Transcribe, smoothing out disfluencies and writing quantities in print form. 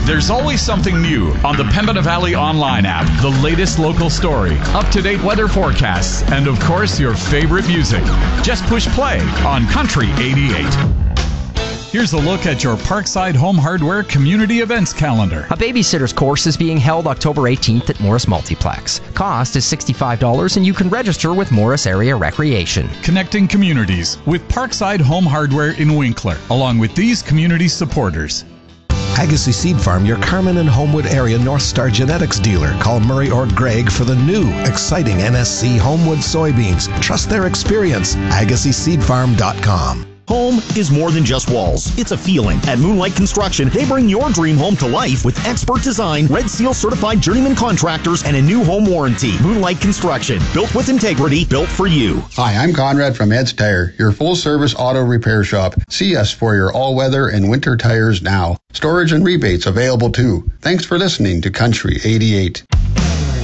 There's always something new on the Pembina Valley Online app. The latest local story, up-to-date weather forecasts, and of course, your favorite music. Just push play on Country 88. Here's a look at your Parkside Home Hardware Community Events calendar. A babysitter's course is being held October 18th at Morris Multiplex. Cost is $65 and you can register with Morris Area Recreation. Connecting communities with Parkside Home Hardware in Winkler, along with these community supporters. Agassiz Seed Farm, your Carmen and Homewood area North Star Genetics dealer. Call Murray or Greg for the new, exciting NSC Homewood soybeans. Trust their experience. AgassizSeedFarm.com. Home is more than just walls. It's a feeling. At Moonlight Construction, they bring your dream home to life with expert design, Red Seal certified journeyman contractors, and a new home warranty. Moonlight Construction, built with integrity, built for you. Hi, I'm Conrad from Ed's Tire, your full-service auto repair shop. See us for your all-weather and winter tires now. Storage and rebates available too. Thanks for listening to Country 88.